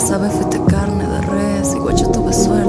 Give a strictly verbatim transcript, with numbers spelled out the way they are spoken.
sabes, fuiste carne de res y guacho tuve suerte.